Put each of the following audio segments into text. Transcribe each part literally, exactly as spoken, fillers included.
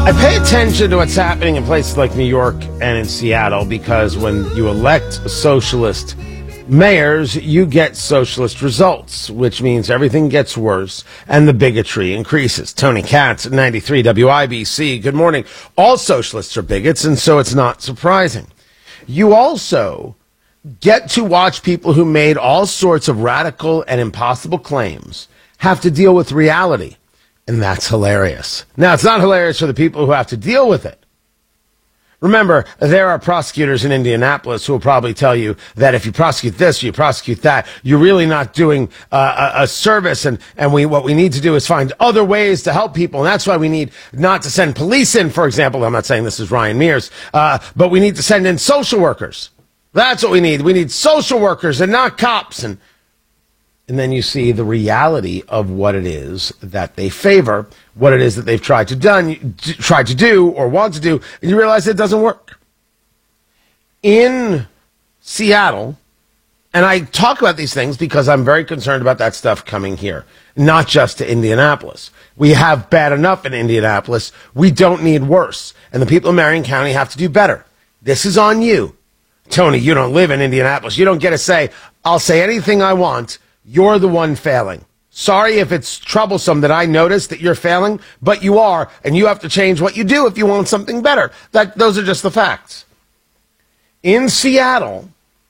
I pay attention to what's happening in places like New York and in Seattle because when you elect socialist mayors, you get socialist results, which means everything gets worse and the bigotry increases. Tony Katz at ninety-three W I B C. Good morning. All socialists are bigots, and so it's not surprising. You also get to watch people who made all sorts of radical and impossible claims have to deal with reality. And that's hilarious. Now, it's not hilarious for the people who have to deal with it. Remember, there are prosecutors in Indianapolis who will probably tell you that if you prosecute this, you prosecute that, you're really not doing uh, a, a service. And, and we, what we need to do is find other ways to help people. And that's why we need not to send police in, for example. I'm not saying this is Ryan Mears, uh, but we need to send in social workers. That's what we need. We need social workers and not cops. And And then you see the reality of what it is that they favor, what it is that they've tried to done, tried to do or want to do, and you realize it doesn't work. In Seattle, and I talk about these things because I'm very concerned about that stuff coming here, not just to Indianapolis. We have bad enough in Indianapolis. We don't need worse. And the people of Marion County have to do better. This is on you. Tony, you don't live in Indianapolis. You don't get to say, I'll say anything I want. You're the one failing. Sorry if it's troublesome that I notice that you're failing, but you are, and you have to change what you do if you want something better. That, those are just the facts. In Seattle,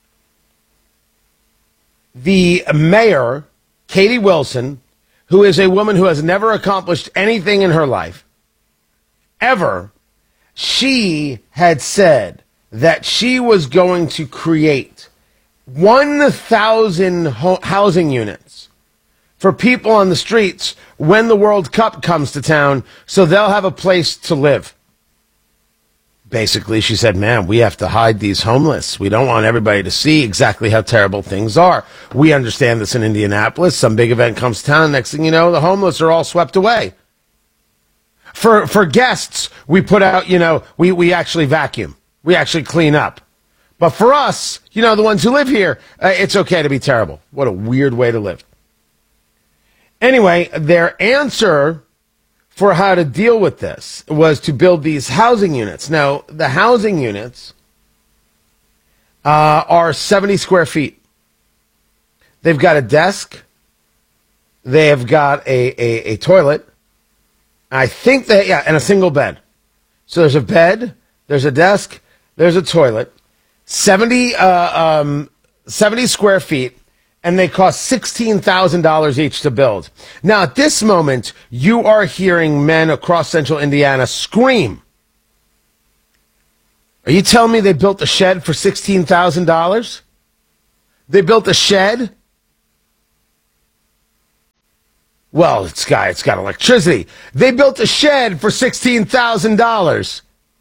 the mayor, Katie Wilson, who is a woman who has never accomplished anything in her life, ever, she had said that she was going to create one thousand ho- housing units for people on the streets when the World Cup comes to town so they'll have a place to live. Basically, she said, man, we have to hide these homeless. We don't want everybody to see exactly how terrible things are. We understand this in Indianapolis. Some big event comes to town. Next thing you know, the homeless are all swept away. For for guests, we put out, you know, we, we actually vacuum. We actually clean up. But for us, you know, the ones who live here, uh, it's okay to be terrible. What a weird way to live. Anyway, their answer for how to deal with this was to build these housing units. Now, the housing units uh, are seventy square feet. They've got a desk. They have got a, a, a toilet. I think that, yeah, and a single bed. So there's a bed, there's a desk, there's a toilet. seventy, uh, um, seventy square feet, and they cost sixteen thousand dollars each to build. Now, at this moment, you are hearing men across central Indiana scream. Are you telling me they built a shed for sixteen thousand dollars? They built a shed? Well, it's got, it's got electricity. They built a shed for sixteen thousand dollars.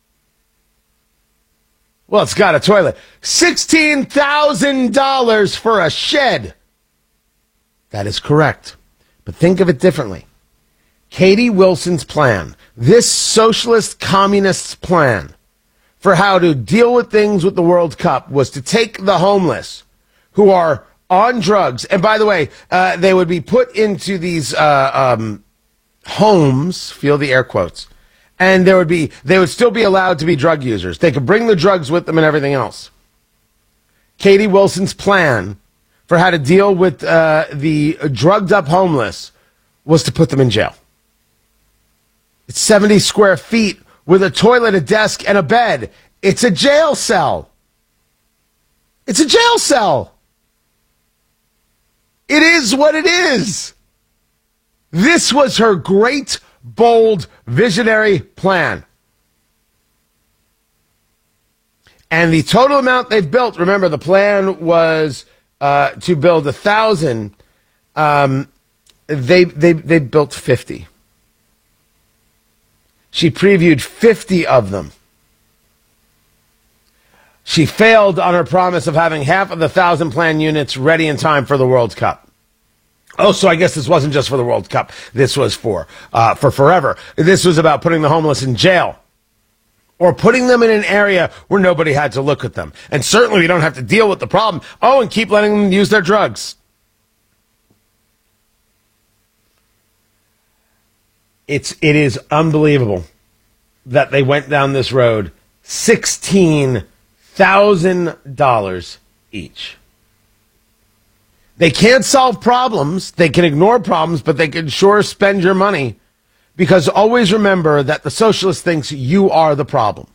Well, it's got a toilet. sixteen thousand dollars for a shed. That is correct. But think of it differently. Katie Wilson's plan, this socialist communist's plan for how to deal with things with the World Cup was to take the homeless who are on drugs. And by the way, uh, they would be put into these uh, um, homes, feel the air quotes, and there would be, they would still be allowed to be drug users. They could bring the drugs with them and everything else. Katie Wilson's plan for how to deal with uh, the drugged up homeless was to put them in jail. It's seventy square feet with a toilet, a desk, and a bed. It's a jail cell. It's a jail cell. It is what it is. This was her great, bold, visionary plan. And the total amount they've built, remember, the plan was uh, to build a thousand. Um, they, they, they built fifty. She previewed fifty of them. She failed on her promise of having half of the thousand planned units ready in time for the World Cup. Oh, so I guess this wasn't just for the World Cup. This was for uh, for forever. This was about putting the homeless in jail or putting them in an area where nobody had to look at them. And certainly we don't have to deal with the problem. Oh, and keep letting them use their drugs. It's, it is unbelievable. that they went down this road sixteen thousand dollars each. They can't solve problems. They can ignore problems, but they can sure spend your money, because always remember that the socialist thinks you are the problem.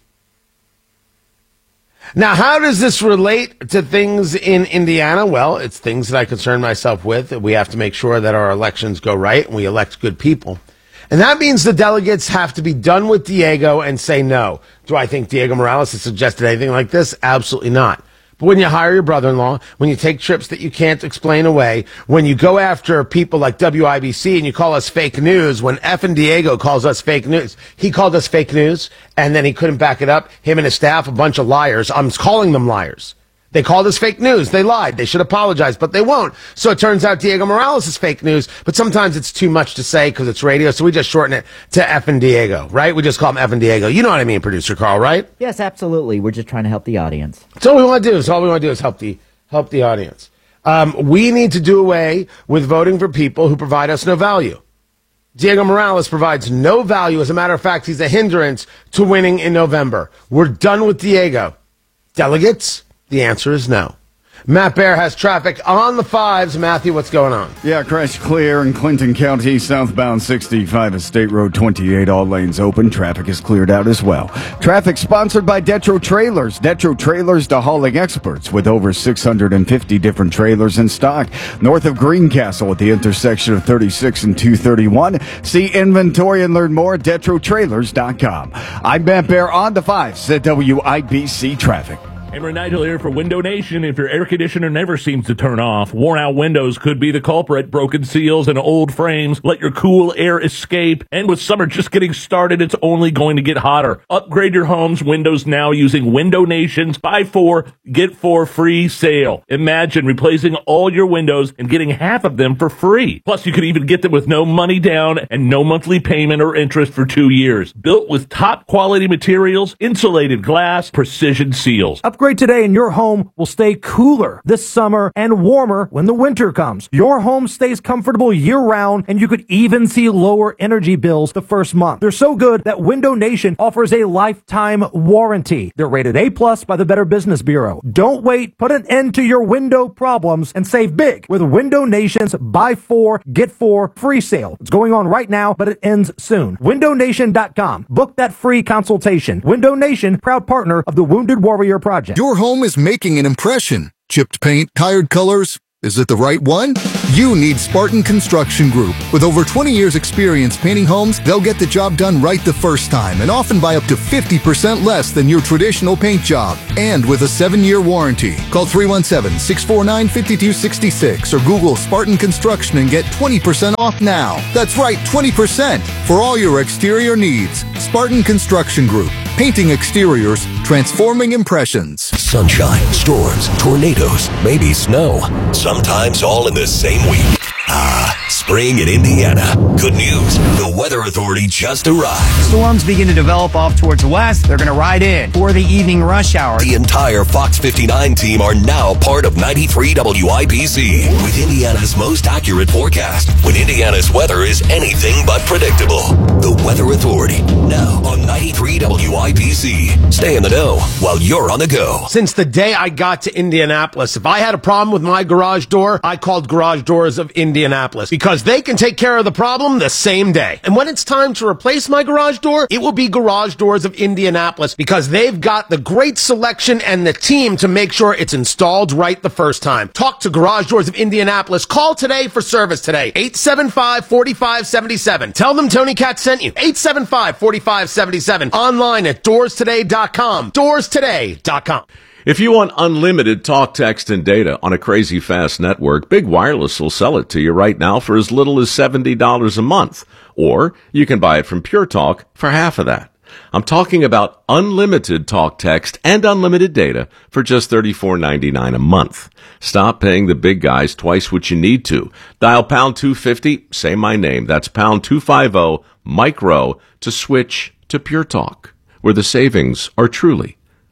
Now, how does this relate to things in Indiana? Well, it's things that I concern myself with. We have to make sure that our elections go right and we elect good people. And that means the delegates have to be done with Diego and say no. Do I think Diego Morales has suggested anything like this? Absolutely not. But when you hire your brother-in-law, when you take trips that you can't explain away, when you go after people like W I B C and you call us fake news, when effing Diego calls us fake news, he called us fake news and then he couldn't back it up. Him and his staff, a bunch of liars. I'm calling them liars. They called us fake news. They lied. They should apologize, but they won't. So it turns out Diego Morales is fake news, but sometimes it's too much to say because it's radio, so we just shorten it to effing Diego, right? We just call him effing Diego. You know what I mean, Producer Carl, right? Yes, absolutely. We're just trying to help the audience. That's all we want to do. So all we want to do is help the help the audience. Um, we need to do away with voting for people who provide us no value. Diego Morales provides no value. As a matter of fact, he's a hindrance to winning in November. We're done with Diego. Delegates? The answer is no. Matt Bear has traffic on the fives. Matthew, what's going on? Yeah, crash clear in Clinton County, southbound sixty-five at State Road twenty-eight. All lanes open. Traffic is cleared out as well. Traffic sponsored by Detro Trailers. Detro Trailers, the hauling experts with over six hundred fifty different trailers in stock. North of Greencastle at the intersection of thirty-six and two thirty-one. See inventory and learn more at Detro Trailers dot com. I'm Matt Bear on the fives at W I B C Traffic. Amber Nigel here for Window Nation. If your air conditioner never seems to turn off, worn-out windows could be the culprit. Broken seals and old frames let your cool air escape. And with summer just getting started, it's only going to get hotter. Upgrade your home's windows now using Window Nation's buy four, get four free sale. Imagine replacing all your windows and getting half of them for free. Plus, you could even get them with no money down and no monthly payment or interest for two years. Built with top-quality materials, insulated glass, precision seals. Upgrade today and your home will stay cooler this summer and warmer when the winter comes. Your home stays comfortable year-round, and you could even see lower energy bills the first month. They're so good that Window Nation offers a lifetime warranty. They're rated A plus by the Better Business Bureau. Don't wait. Put an end to your window problems and save big with Window Nation's buy four, get four free sale. It's going on right now, but it ends soon. Window Nation dot com. Book that free consultation. Window Nation, proud partner of the Wounded Warrior Project. Your home is making an impression. Chipped paint, tired colors. Is it the right one? You need Spartan Construction Group. With over twenty years experience painting homes, they'll get the job done right the first time and often by up to fifty percent less than your traditional paint job. And with a seven-year warranty. Call three one seven, six four nine, five two six six or Google Spartan Construction and get twenty percent off now. That's right, twenty percent for all your exterior needs. Spartan Construction Group. Painting exteriors, transforming impressions. Sunshine, storms, tornadoes, maybe snow. Sometimes all in the same week. Ah, spring in Indiana. Good news. The Weather Authority just arrived. Storms begin to develop off towards the west. They're going to ride in for the evening rush hour. The entire Fox fifty-nine team are now part of ninety-three W I B C with Indiana's most accurate forecast when Indiana's weather is anything but predictable. The Weather Authority, now on ninety-three W I B C. Stay in the know while you're on the go. Since the day I got to Indianapolis, if I had a problem with my garage door, I called Garage Doors of Indianapolis because they can take care of the problem the same day. And when it's time to replace my garage door, it will be Garage Doors of Indianapolis because they've got the great selection and the team to make sure it's installed right the first time. Talk to Garage Doors of Indianapolis. Call today for service today. eight seven five, four five seven seven. Tell them Tony Katz sent you. eight seven five, four five seven seven. Online at doors today dot com. doors today dot com. If you want unlimited talk, text, and data on a crazy fast network, Big Wireless will sell it to you right now for as little as seventy dollars a month. Or you can buy it from Pure Talk for half of that. I'm talking about unlimited talk, text, and unlimited data for just thirty-four ninety-nine a month. Stop paying the big guys twice what you need to. Dial pound two fifty, say my name. That's pound two fifty, micro, to switch to Pure Talk, where the savings are truly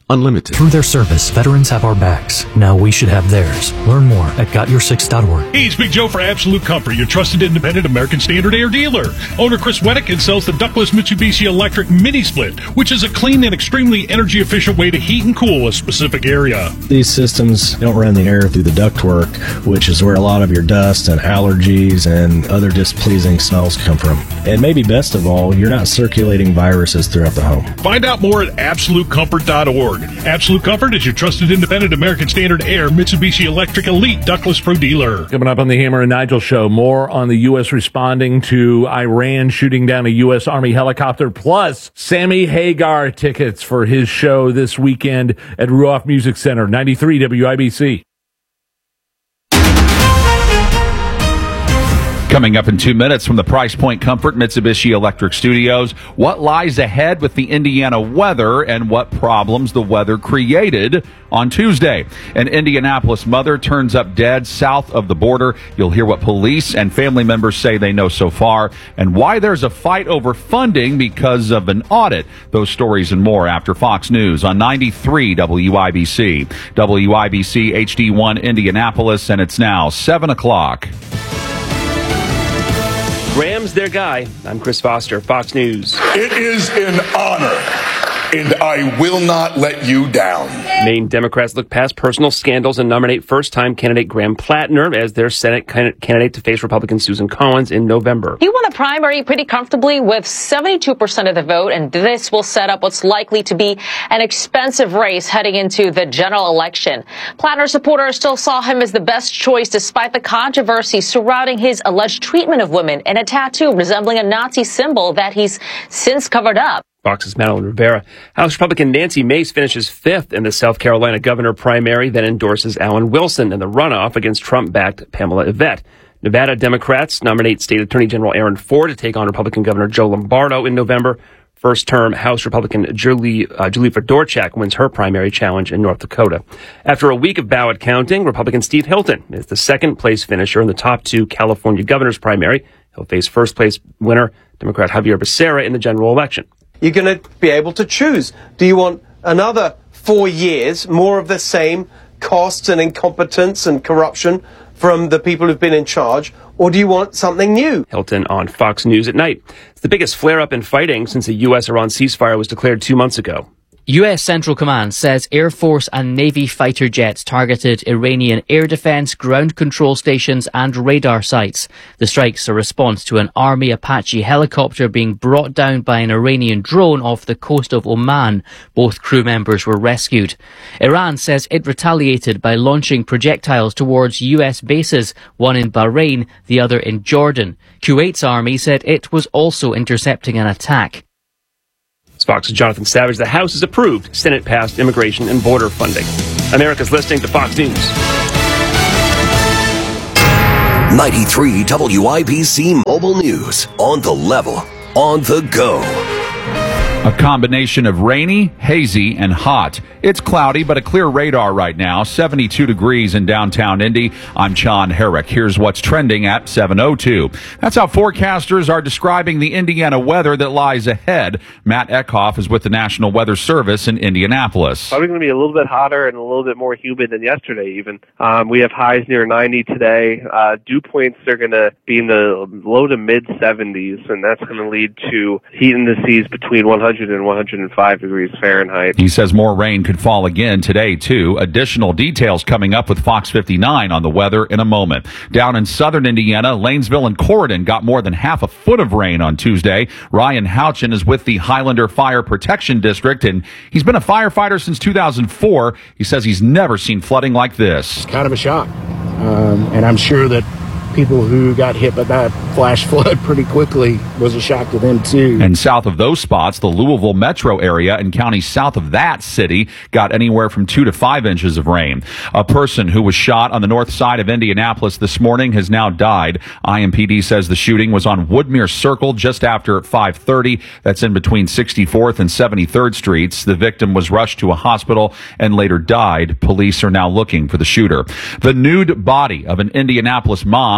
Unlimited. Through their service, veterans have our backs. Now we should have theirs. Learn more at got your six dot org. Hey, it's Big Joe for Absolute Comfort, your trusted independent American Standard Air dealer. Owner Chris Weddick sells the ductless Mitsubishi Electric Mini Split, which is a clean and extremely energy efficient way to heat and cool a specific area. These systems don't run the air through the ductwork, which is where a lot of your dust and allergies and other displeasing smells come from. And maybe best of all, you're not circulating viruses throughout the home. Find out more at absolute comfort dot org. Absolute Comfort is your trusted independent American Standard Air Mitsubishi Electric Elite Ductless Pro dealer. Coming up on the Hammer and Nigel show, more on the U S responding to Iran shooting down a U S Army helicopter, plus Sammy Hagar tickets for his show this weekend at Ruoff Music Center. ninety-three W I B C. Coming up in two minutes from the Price Point Comfort Mitsubishi Electric Studios, what lies ahead with the Indiana weather and what problems the weather created on Tuesday. An Indianapolis mother turns up dead south of the border. You'll hear what police and family members say they know so far and why there's a fight over funding because of an audit. Those stories and more after Fox News on ninety-three W I B C. W I B C H D one Indianapolis, and it's now seven o'clock. Graham's their guy. I'm Chris Foster, Fox News. It is an honor, and I will not let you down. Maine Democrats look past personal scandals and nominate first-time candidate Graham Plattner as their Senate candidate to face Republican Susan Collins in November. He won a primary pretty comfortably with seventy-two percent of the vote, and this will set up what's likely to be an expensive race heading into the general election. Plattner supporters still saw him as the best choice despite the controversy surrounding his alleged treatment of women and a tattoo resembling a Nazi symbol that he's since covered up. Fox's Madeline Rivera. House Republican Nancy Mace finishes fifth in the South Carolina governor primary, then endorses Alan Wilson in the runoff against Trump-backed Pamela Yvette. Nevada Democrats nominate State Attorney General Aaron Ford to take on Republican Governor Joe Lombardo in November. First-term House Republican Julie, uh, Julie Fedorchak wins her primary challenge in North Dakota. After a week of ballot counting, Republican Steve Hilton is the second-place finisher in the top two California governor's primary. He'll face first-place winner Democrat Javier Becerra in the general election. You're going to be able to choose. Do you want another four years, more of the same costs and incompetence and corruption from the people who've been in charge, or do you want something new? Hilton on Fox News at night. It's the biggest flare-up in fighting since the U S-Iran ceasefire was declared two months ago. U S Central Command says Air Force and Navy fighter jets targeted Iranian air defense, ground control stations and radar sites. The strike's a response to an Army Apache helicopter being brought down by an Iranian drone off the coast of Oman. Both crew members were rescued. Iran says it retaliated by launching projectiles towards U S bases, one in Bahrain, the other in Jordan. Kuwait's army said it was also intercepting an attack. Fox's Jonathan Savage. The House has approved Senate passed immigration and border funding. America's listening to Fox News. ninety-three W I B C Mobile News. On the level. On the go. A combination of rainy, hazy, and hot. It's cloudy, but a clear radar right now. seventy-two degrees in downtown Indy. I'm John Herrick. Here's what's trending at seven oh two. That's how forecasters are describing the Indiana weather that lies ahead. Matt Eckhoff is with the National Weather Service in Indianapolis. Probably going to be a little bit hotter and a little bit more humid than yesterday even. Um, we have highs near ninety today. Uh, dew points are going to be in the low to mid seventies, and that's going to lead to heat indices between one hundred and one hundred five degrees Fahrenheit. He says more rain could fall again today, too. Additional details coming up with Fox fifty-nine on the weather in a moment. Down in southern Indiana, Lanesville and Corydon got more than half a foot of rain on Tuesday. Ryan Houchin is with the Highlander Fire Protection District, and he's been a firefighter since two thousand four. He says he's never seen flooding like this. It's kind of a shock, um, and I'm sure that people who got hit by that flash flood pretty quickly was a shock to them too. And south of those spots, the Louisville metro area and counties south of that city got anywhere from two to five inches of rain. A person who was shot on the north side of Indianapolis this morning has now died. I M P D says the shooting was on Woodmere Circle just after five thirty. That's in between sixty-fourth and seventy-third Streets. The victim was rushed to a hospital and later died. Police are now looking for the shooter. The nude body of an Indianapolis mom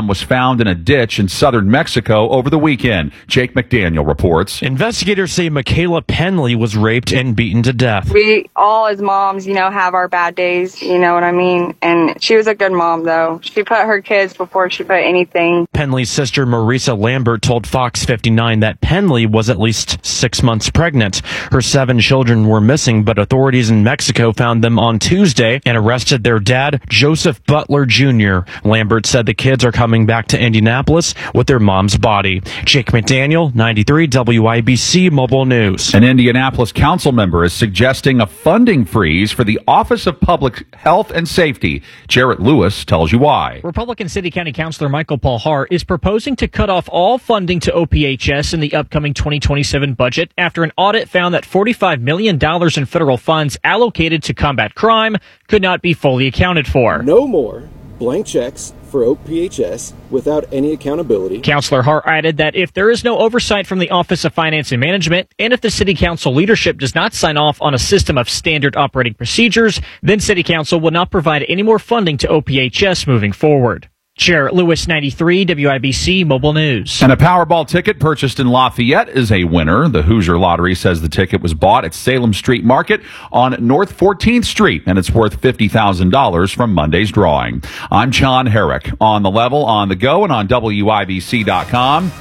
was found in a ditch in southern Mexico over the weekend. Jake McDaniel reports. Investigators say Michaela Penley was raped and beaten to death. We all as moms, you know, have our bad days, you know what I mean? And she was a good mom, though. She put her kids before she put anything. Penley's sister, Marisa Lambert, told Fox fifty-nine that Penley was at least six months pregnant. Her seven children were missing, but authorities in Mexico found them on Tuesday and arrested their dad, Joseph Butler Junior Lambert said the kids are coming back to Indianapolis with their mom's body. Jake McDaniel, ninety-three W I B C Mobile News. An Indianapolis council member is suggesting a funding freeze for the Office of Public Health and Safety. Jarrett Lewis tells you why. Republican City County Councilor Michael Paul Haar is proposing to cut off all funding to O P H S in the upcoming twenty twenty-seven budget after an audit found that forty-five million dollars in federal funds allocated to combat crime could not be fully accounted for. No more blank checks for O P H S without any accountability. Councilor Hart added that if there is no oversight from the Office of Finance and Management, and if the City Council leadership does not sign off on a system of standard operating procedures, then City Council will not provide any more funding to O P H S moving forward. Jarrett Lewis, ninety-three W I B C Mobile News. And a Powerball ticket purchased in Lafayette is a winner. The Hoosier Lottery says the ticket was bought at Salem Street Market on North fourteenth Street, and it's worth fifty thousand dollars from Monday's drawing. I'm John Herrick. On the level, on the go, and on W I B C dot com.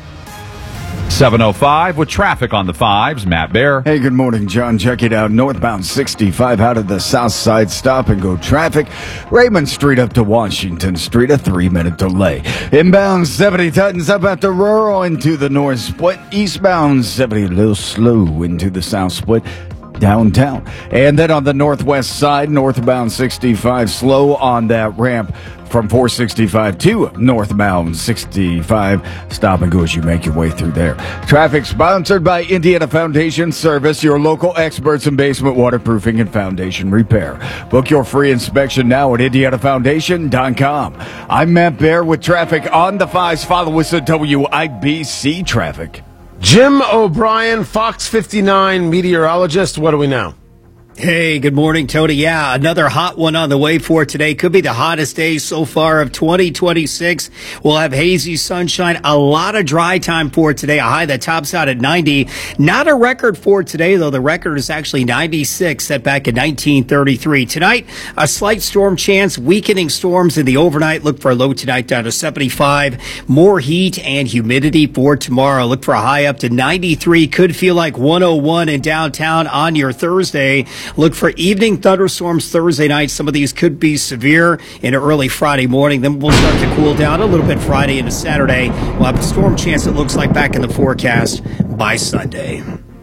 seven oh five with traffic on the fives. Matt Bear. Hey, good morning, John. Check it out. Northbound sixty-five out of the south side stop and go traffic. Raymond Street up to Washington Street, a three-minute delay. Inbound seventy tightens up at the rural into the north split. Eastbound seventy a little slow into the south split. Downtown. And then on the northwest side, northbound sixty-five slow on that ramp from four sixty-five to northbound sixty-five. Stop and go as you make your way through there. Traffic sponsored by Indiana Foundation Service, your local experts in basement waterproofing and foundation repair. Book your free inspection now at indiana foundation dot com. I'm Matt Bear with traffic on the fives. Follow us at W I B C Traffic. Jim O'Brien, Fox fifty-nine meteorologist. What do we know? Hey, good morning, Tony. Yeah, another hot one on the way for today. Could be the hottest day so far of twenty twenty-six. We'll have hazy sunshine, a lot of dry time for today. A high that tops out at ninety. Not a record for today, though. The record is actually ninety-six, set back in nineteen thirty-three. Tonight, a slight storm chance, weakening storms in the overnight. Look for a low tonight down to seventy-five. More heat and humidity for tomorrow. Look for a high up to ninety-three. Could feel like one oh one in downtown on your Thursday. Look for evening thunderstorms Thursday night. Some of these could be severe in early Friday morning. Then we'll start to cool down a little bit Friday into Saturday. We'll have a storm chance, it looks like, back in the forecast by Sunday.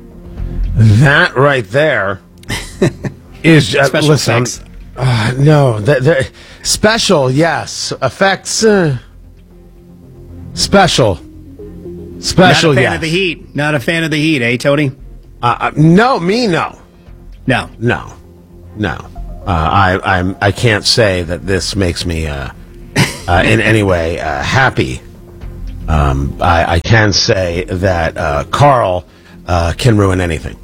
That right there is uh, special listen, effects. Uh, no, the, the, special, yes. Effects, uh, special. Special, Not a fan yes. of the heat. Not a fan of the heat, eh, Tony? Uh, uh, no, me, no. No. No. No. Uh, I I'm, I can't say that this makes me uh, uh, in any way uh, happy. Um, I, I can say that uh, Carl uh, can ruin anything.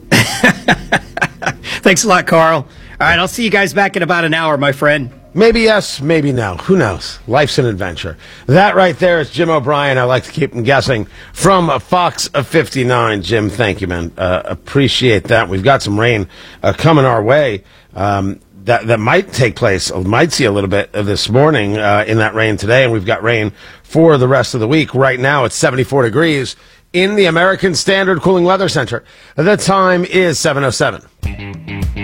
Thanks a lot, Carl. All right, I'll see you guys back in about an hour, my friend. Maybe yes, maybe no. Who knows? Life's an adventure. That right there is Jim O'Brien. I like to keep him guessing from Fox fifty-nine. Jim, thank you, man. Uh, appreciate that. We've got some rain uh, coming our way. Um, that that might take place. Might see a little bit of this morning uh, in that rain today, and we've got rain for the rest of the week. Right now, it's seventy-four degrees in the American Standard Cooling Weather Center. The time is seven oh seven.